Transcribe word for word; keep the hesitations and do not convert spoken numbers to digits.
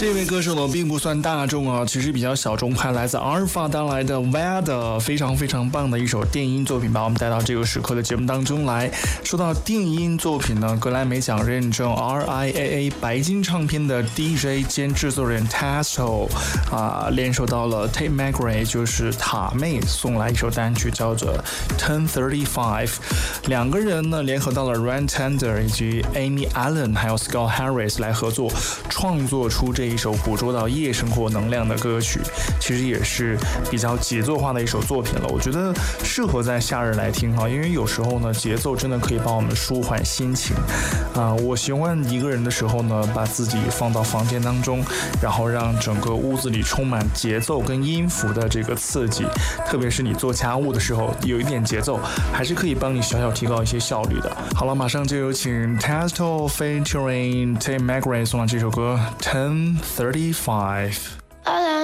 这位歌手呢并不算大众啊，其实比较小众派，来自阿尔法带来的 Weather， 非常非常棒的一首电音作品，把我们带到这个时刻的节目当中来。说到电音作品呢，格莱美奖认证 R I A A 白金唱片的 D J 兼制作人 Tiesto 啊，联手到了 Tate McRae， 就是塔妹送来一首单曲叫做 ten thirty-five， 两个人呢联合到了 Ryan Tedder 以及 Amy Allen 还有 Scott Harris 来合作，创作出这一首捕捉到夜生活能量的歌曲，其实也是比较节奏化的一首作品了。我觉得适合在夏日来听哈，因为有时候呢，节奏真的可以帮我们舒缓心情啊。我喜欢一个人的时候呢，把自己放到房间当中，然后让整个屋子里充满节奏跟音符的这个刺激，特别是你做家务的时候，有一点节奏，还是可以帮你小小提高一些效率的。好了，马上就有请 Tiesto featuring Tate McRae 送来这首歌ten thirty-five。